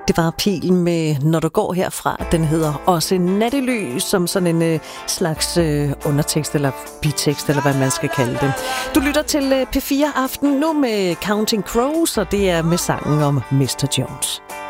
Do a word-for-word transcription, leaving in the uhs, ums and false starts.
Det var pilen med Når du går herfra. Den hedder også Nattelys, som sådan en øh, slags øh, undertekst eller bitekst, eller hvad man skal kalde det. Du lytter til øh, P fire Aften nu med Counting Crows, og det er med sangen om mister Jones.